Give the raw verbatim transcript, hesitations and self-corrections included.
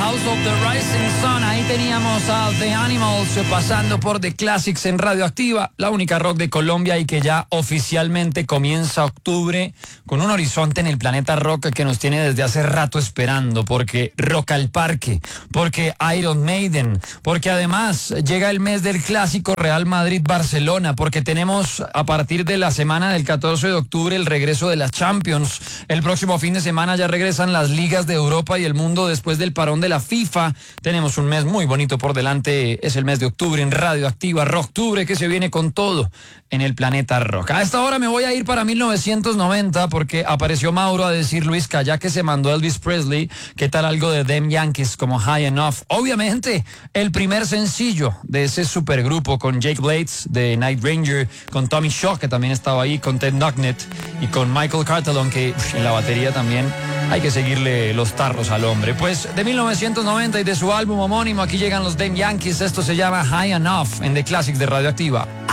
House of the Rising Sun. Ahí teníamos a The Animals pasando por The Classics en Radioactiva, la única rock de Colombia, y que ya oficialmente comienza octubre con un horizonte en el planeta rock que nos tiene desde hace rato esperando, porque Rock al Parque, porque Iron Maiden, porque además llega el mes del clásico Real Madrid-Barcelona, porque tenemos a partir de la semana del catorce de octubre el regreso de las Champions. El próximo fin de semana ya regresan las ligas de Europa y el mundo después del parón de la FIFA. Tenemos un mes muy bonito por delante, es el mes de octubre en Radioactiva, Rocktubre, que se viene con todo en el planeta rock. A esta hora me voy a ir para mil novecientos noventa porque apareció Mauro a decir: Luisca, ya que se mandó Elvis Presley, ¿qué tal algo de Them Yankees como High Enough? Obviamente, el primer sencillo de ese supergrupo con Jake Blades de Night Ranger, con Tommy Shaw, que también estaba ahí, con Ted Nucknett y con Michael Cartellon, que uf, en la batería también hay que seguirle los tarros al hombre. Pues de mil novecientos noventa y de su álbum homónimo, aquí llegan los Them Yankees. Esto se llama High Enough en The Classics de Radioactiva.